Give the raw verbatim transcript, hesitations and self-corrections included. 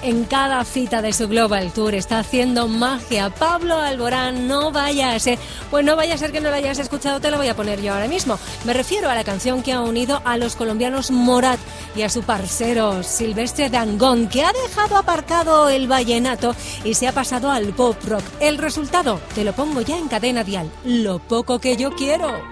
En cada cita de su Global Tour está haciendo magia. Pablo Alborán, no vaya a ser, pues no vaya a ser que no lo hayas escuchado, te lo voy a poner yo ahora mismo. Me refiero a la canción que ha unido a los colombianos Morat y a su parcero Silvestre Dangond, que ha dejado aparcado el vallenato y se ha pasado al pop rock. El resultado, te lo pongo ya en Cadena Dial, Lo poco que yo quiero.